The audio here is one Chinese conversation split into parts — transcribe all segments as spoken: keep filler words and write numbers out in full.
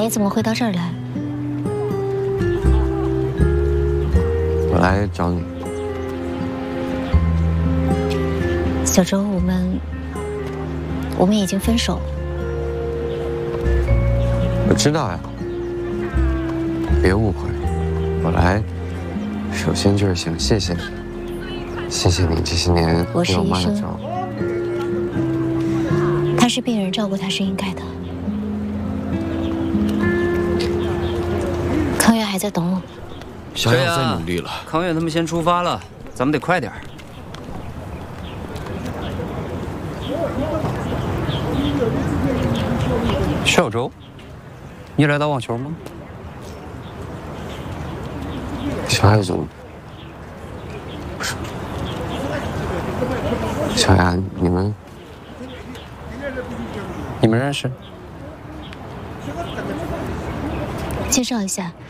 你怎么会到这儿来？ 我来找你。 小周，我们我们已经分手了。 我知道呀，别误会。我来，首先就是想谢谢你，谢谢你这些年对我妈的照顾。 他是病人，照顾他是应该的。康源还在等我。 小雅再努力了。 康源他们先出发了，咱们得快点儿。 徐小舟，你来打网球吗？ 小雅总，不是，小雅，你们， 你们认识？ 介绍一下，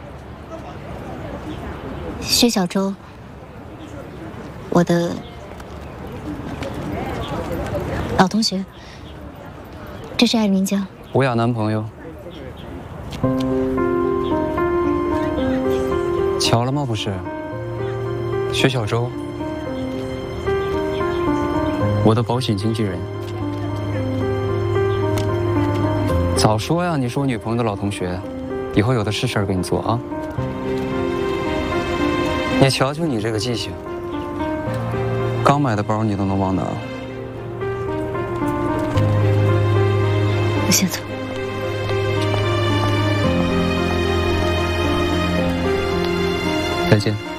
薛小舟，我的老同学。这是艾明江， 吴雅男朋友。巧了吗？不是，薛小舟，我的保险经纪人。早说呀！你是我女朋友的老同学，以后有的是事儿给你做啊。你瞧瞧你这个记性，刚买的包你都能忘呢。 我先走。 再见。